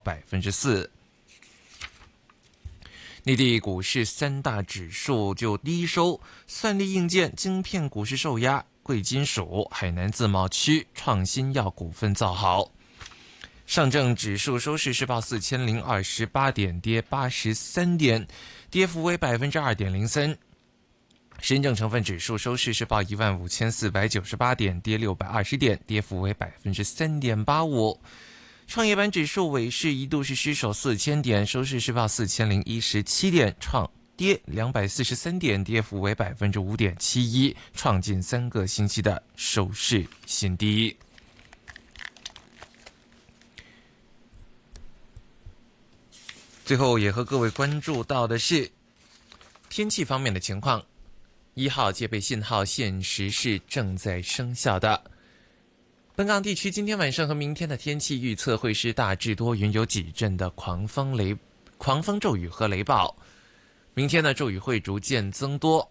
4%。内地股市三大指数就低收，算力硬件、晶片股市受压，贵金属、海南自贸区、创新药股份造好。上证指数收市是报4028点，跌83点，跌幅为2.03%。深证成分指数收市是报15498点，跌620点，跌幅为3.85%。创业板指数尾市一度是失守4000点，收市是报4017点，创跌243点，跌幅为5.71%，创近3个星期的收市新低。最后也和各位关注到的是天气方面的情况。1号戒备信号现时是正在生效的。本港地区今天晚上和明天的天气预测会是大致多云，有几阵的狂风骤雨和雷暴。明天的骤雨会逐渐增多，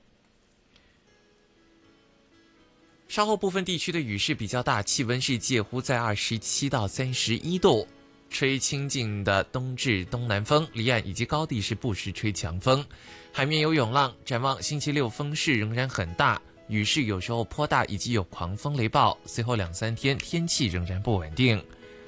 稍后部分地区的雨势比较大，气温是介乎在27到31度，吹清劲的东至东南风，离岸以及高地是不时吹强风，海面有涌浪。展望星期六风势仍然很大，雨势有时候颇大，以及有狂风雷暴，随后2-3天天气仍然不稳定。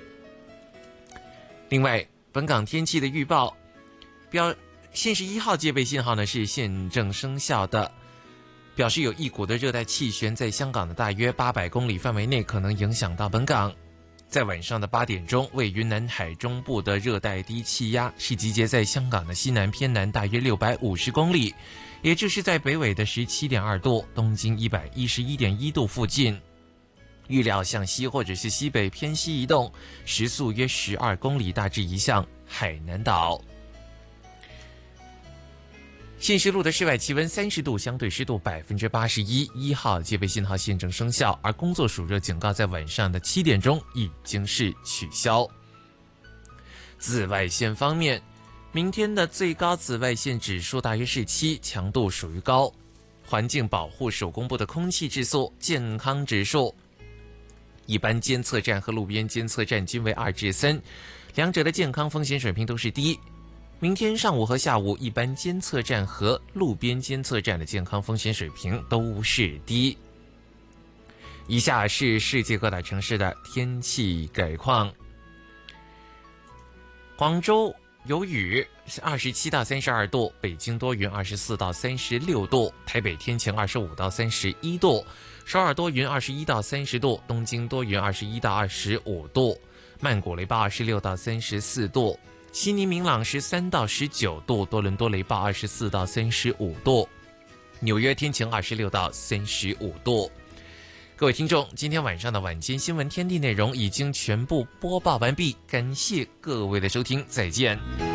另外，本港天气的预报现时1号戒备信号呢是现正生效的，表示有一股的热带气旋在香港的大约800公里范围内可能影响到本港。在晚上的8点钟，位于南海中部的热带低气压是集结在香港的西南偏南大约650公里，也就是在北纬的17.2度、东经111.1度附近。预料向西或者是西北偏西移动，时速约12公里，大致移向海南岛。现时录的室外气温30度，相对湿度81%，1号戒备信号现正生效，而工作暑热警告在晚上的7点钟已经是取消。紫外线方面，明天的最高紫外线指数大约是7，强度属于高。环境保护署公布的空气质素健康指数，一般监测站和路边监测站均为2至3，两者的健康风险水平都是低。明天上午和下午，一般监测站和路边监测站的健康风险水平都是低。以下是世界各大城市的天气概况。广州有雨，27到32度；北京多云，24到36度；台北天晴，25到31度；首尔多云，21到30度；东京多云，21到25度；曼谷雷暴26到34度；悉尼明朗13到19度；多伦多雷暴24到35度；纽约天晴26到35度。各位听众，今天晚上的晚间新闻天地内容已经全部播报完毕，感谢各位的收听，再见。